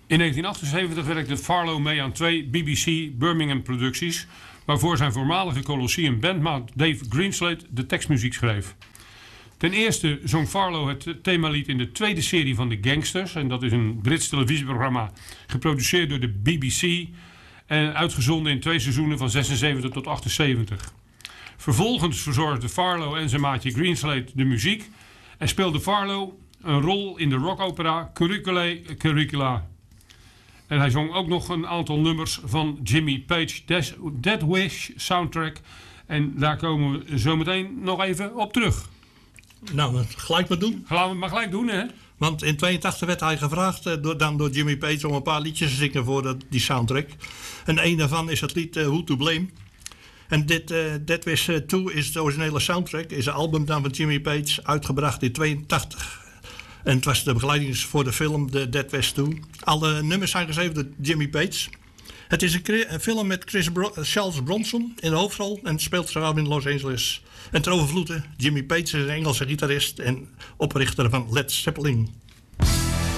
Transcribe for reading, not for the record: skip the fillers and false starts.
In 1978 werkte Farlow mee aan 2 BBC Birmingham producties, waarvoor zijn voormalige Colosseum bandmaat Dave Greenslade de tekstmuziek schreef. Ten eerste zong Farlow het themalied in de tweede serie van The Gangsters. En dat is een Brits televisieprogramma geproduceerd door de BBC en uitgezonden in 2 seizoenen van 76 tot 78. Vervolgens verzorgde Farlow en zijn maatje Greenslade de muziek en speelde Farlow een rol in de rockopera Curricula. En hij zong ook nog een aantal nummers van Jimmy Page, Death Wish soundtrack. En daar komen we zo meteen nog even op terug. Nou, dat gelijk maar doen. Laten we het maar gelijk doen, hè? Want in 82 werd hij gevraagd door Jimmy Page om een paar liedjes te zingen voor die soundtrack. En een daarvan is het lied Who to Blame. En Death Wish 2 is de originele soundtrack. Is een album dan van Jimmy Page, uitgebracht in 82. En het was de begeleiding voor de film The Death Wish 2. Alle nummers zijn geschreven door Jimmy Page. Het is een film met Charles Bronson in de hoofdrol en het speelt zich af in Los Angeles. En ter overvloede, Jimmy Page is een Engelse gitarist en oprichter van Led Zeppelin.